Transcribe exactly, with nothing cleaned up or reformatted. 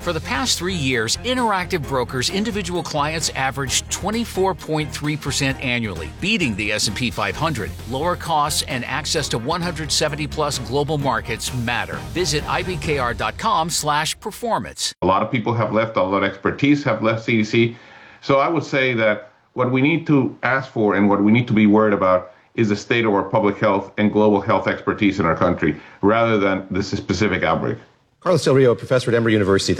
For the past three years, Interactive Brokers individual clients averaged twenty-four point three percent annually, beating the S and P five hundred. Lower costs and access to one hundred seventy plus global markets matter. Visit I B K R dot com slash performance. A lot of people have left, a lot of expertise have left C D C. So I would say that what we need to ask for and what we need to be worried about is the state of our public health and global health expertise in our country, rather than this specific outbreak. Carlos Del Rio, professor at Emory University.